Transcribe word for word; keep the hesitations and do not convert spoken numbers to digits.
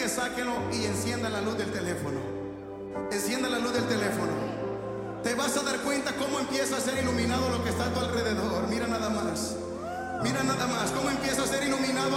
quiere, sáquelo y encienda la luz del teléfono. Encienda la luz del teléfono. Te vas a dar cuenta cómo empieza a ser iluminado lo que está a tu alrededor. Mira nada más. Mira nada más cómo empieza a ser iluminado